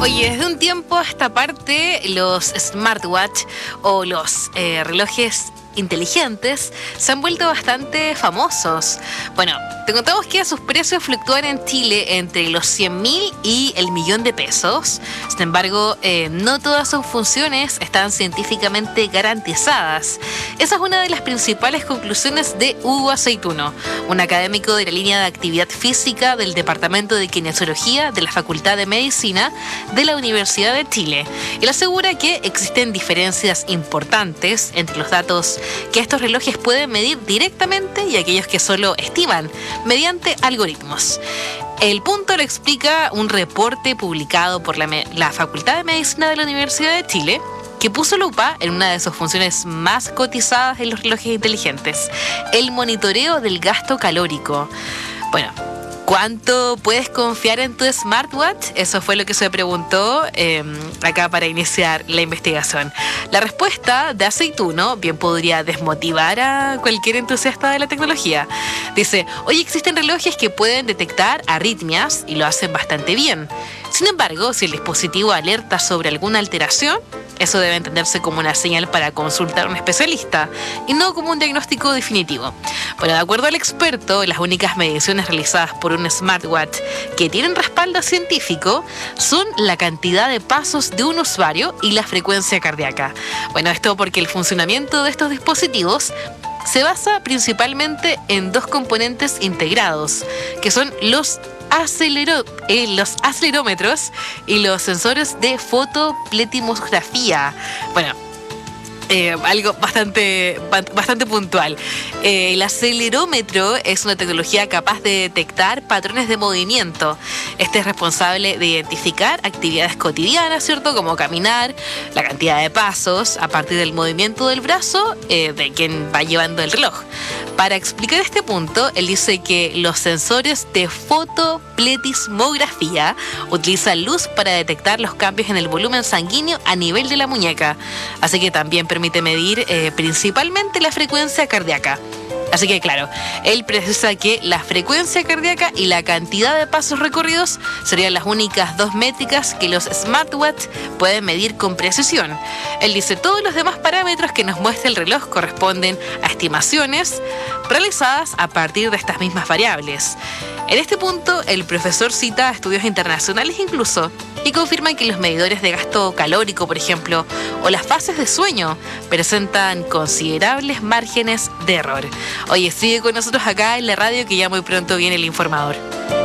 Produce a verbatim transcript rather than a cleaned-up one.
Oye, desde un tiempo a esta parte, los smartwatch o los eh, relojes inteligentes se han vuelto bastante famosos. Bueno, te contamos que sus precios fluctúan en Chile entre los cien mil y el millón de pesos. Sin embargo, eh, no todas sus funciones están científicamente garantizadas. Esa es una de las principales conclusiones de Hugo Aceituno, un académico de la línea de actividad física del Departamento de Kinesiología de la Facultad de Medicina de la Universidad de Chile. Él asegura que existen diferencias importantes entre los datos que estos relojes pueden medir directamente y aquellos que solo estiman mediante algoritmos. El punto lo explica un reporte publicado por la, la Facultad de Medicina de la Universidad de Chile, que puso lupa en una de sus funciones más cotizadas en los relojes inteligentes, el monitoreo del gasto calórico. Bueno, ¿cuánto puedes confiar en tu smartwatch? Eso fue lo que se preguntó eh, acá para iniciar la investigación. La respuesta de Aceituno bien podría desmotivar a cualquier entusiasta de la tecnología. Dice, hoy existen relojes que pueden detectar arritmias y lo hacen bastante bien. Sin embargo, si el dispositivo alerta sobre alguna alteración, eso debe entenderse como una señal para consultar a un especialista y no como un diagnóstico definitivo. Bueno, de acuerdo al experto, las únicas mediciones realizadas por un smartwatch que tienen respaldo científico son la cantidad de pasos de un usuario y la frecuencia cardíaca. Bueno, esto porque el funcionamiento de estos dispositivos se basa principalmente en dos componentes integrados, que son los Acelero, eh, los acelerómetros y los sensores de fotopletimografía. Bueno, eh, algo bastante, bastante puntual. Eh, el acelerómetro es una tecnología capaz de detectar patrones de movimiento. Este es responsable de identificar actividades cotidianas, ¿cierto? Como caminar, la cantidad de pasos a partir del movimiento del brazo eh, de quien va llevando el reloj. Para explicar este punto, él dice que los sensores de fotopletismografía utilizan luz para detectar los cambios en el volumen sanguíneo a nivel de la muñeca. Así que también permite medir eh, principalmente la frecuencia cardíaca. Así que claro, él precisa que la frecuencia cardíaca y la cantidad de pasos recorridos serían las únicas dos métricas que los smartwatch pueden medir con precisión. Él dice todos los demás parámetros que nos muestra el reloj corresponden a estimaciones realizadas a partir de estas mismas variables. En este punto, el profesor cita estudios internacionales incluso y confirma que los medidores de gasto calórico, por ejemplo, o las fases de sueño presentan considerables márgenes de error. Oye, sigue con nosotros acá en la radio que ya muy pronto viene el informador.